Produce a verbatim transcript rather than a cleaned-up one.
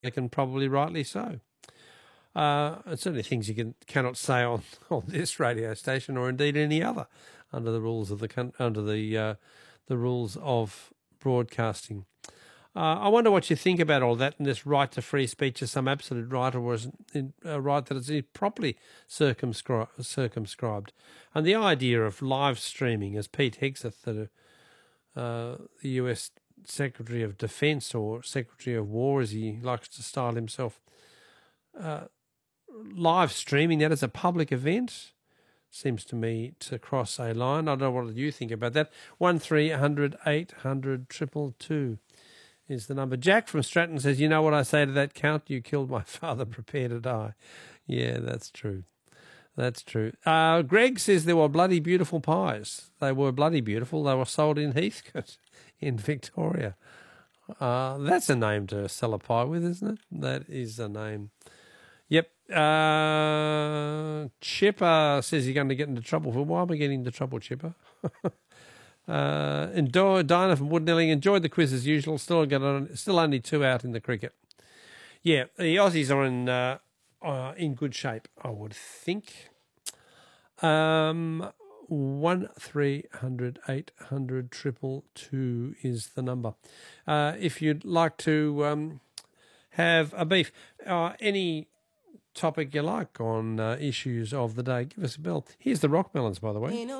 and probably rightly so. Uh, and certainly things you can cannot say on, on this radio station or indeed any other under the rules of the under the uh, the rules of broadcasting. Uh, I wonder what you think about all that and this right to free speech is some absolute right or is a right that is properly circumscri- circumscribed. And the idea of live streaming, as Pete Hegseth, the, uh, the U S Secretary of Defence or Secretary of War, as he likes to style himself, uh, live streaming that as a public event seems to me to cross a line. I don't know what you think about that. one three hundred eight hundred two two two is the number. Jack from Stratton says, you know what I say to that, Count? You killed my father, prepare to die. Yeah, that's true. That's true. Uh, Greg says there were bloody beautiful pies. They were bloody beautiful. They were sold in Heathcote in Victoria. Uh, that's a name to sell a pie with, isn't it? That is a name. Yep. Uh, Chipper says you're going to get into trouble. For why am I getting into trouble, Chipper? uh, and Dinah from Woodnelling enjoyed the quiz as usual. Still got on, still only two out in the cricket. Yeah, the Aussies are in uh, uh, in good shape, I would think. Um, one three hundred eight hundred triple two is the number. Uh, if you'd like to um, have a beef, uh, any topic you like on uh, issues of the day, give us a bell. Here's the Rock Melons, by the way.